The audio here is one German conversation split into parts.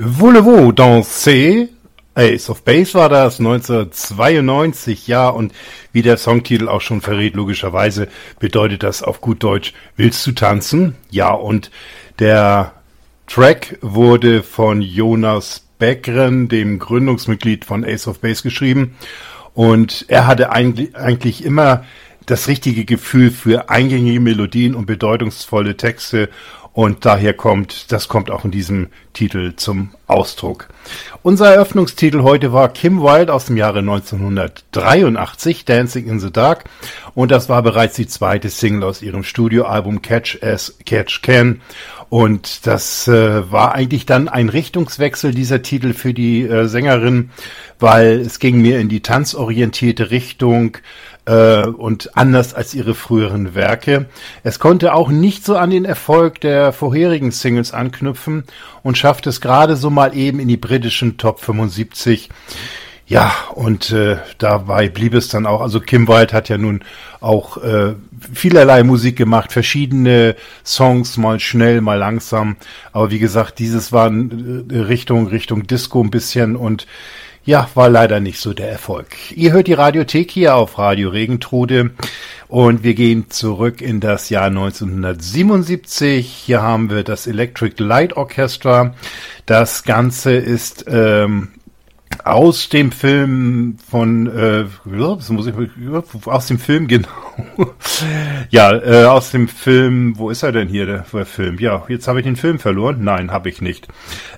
Voulez-vous danser? Ace of Base war das, 1992, ja, und wie der Songtitel auch schon verrät, logischerweise bedeutet das auf gut Deutsch, willst du tanzen? Ja, und der Track wurde von Jonas Beckren, dem Gründungsmitglied von Ace of Base, geschrieben, und er hatte eigentlich immer das richtige Gefühl für eingängige Melodien und bedeutungsvolle Texte. Und daher kommt auch in diesem Titel zum Ausdruck. Unser Eröffnungstitel heute war Kim Wilde aus dem Jahre 1983, Dancing in the Dark. Und das war bereits die zweite Single aus ihrem Studioalbum Catch as Catch Can. Und das war eigentlich dann ein Richtungswechsel, dieser Titel für die Sängerin, weil es ging mehr in die tanzorientierte Richtung, und anders als ihre früheren Werke. Es konnte auch nicht so an den Erfolg der vorherigen Singles anknüpfen und schaffte es gerade so mal eben in die britischen Top 75. Ja, und dabei blieb es dann auch. Also Kim Wilde hat ja nun auch vielerlei Musik gemacht, verschiedene Songs, mal schnell, mal langsam. Aber wie gesagt, dieses war Richtung Disco ein bisschen und ja, war leider nicht so der Erfolg. Ihr hört die Radiothek hier auf Radio Regentrude und wir gehen zurück in das Jahr 1977. Hier haben wir das Electric Light Orchestra. Das Ganze ist aus dem Film von, aus dem Film, genau. Ja, aus dem Film, wo ist er denn hier, der Film? Ja, jetzt habe ich den Film verloren. Nein, habe ich nicht.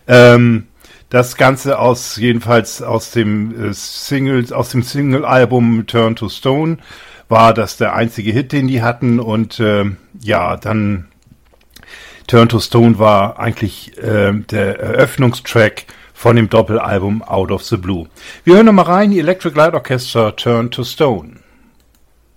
Das Ganze jedenfalls aus dem Single-Album Turn to Stone war das der einzige Hit, den die hatten, und dann Turn to Stone war eigentlich der Eröffnungstrack von dem Doppelalbum Out of the Blue. Wir hören nochmal rein, die Electric Light Orchestra, Turn to Stone.